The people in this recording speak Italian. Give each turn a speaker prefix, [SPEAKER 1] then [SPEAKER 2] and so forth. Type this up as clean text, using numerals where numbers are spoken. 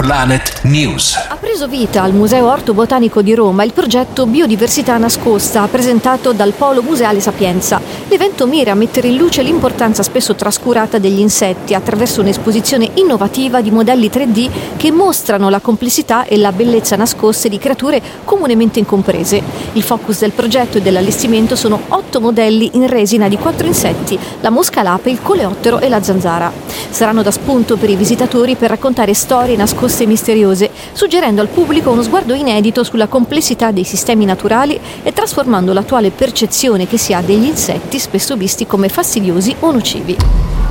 [SPEAKER 1] Planet News.
[SPEAKER 2] Ha preso vita al Museo Orto Botanico di Roma il progetto Biodiversità Nascosta, presentato dal Polo Museale Sapienza. L'evento mira a mettere in luce l'importanza spesso trascurata degli insetti attraverso un'esposizione innovativa di modelli 3D che mostrano la complessità e la bellezza nascoste di creature comunemente incomprese. Il focus del progetto e dell'allestimento sono 8 modelli in resina di 4 insetti: la mosca alape, il coleottero e la zanzara. Saranno da spunto per i visitatori per raccontare storie nascoste e misteriose, suggerendo al pubblico uno sguardo inedito sulla complessità dei sistemi naturali e trasformando l'attuale percezione che si ha degli insetti spesso visti come fastidiosi o nocivi.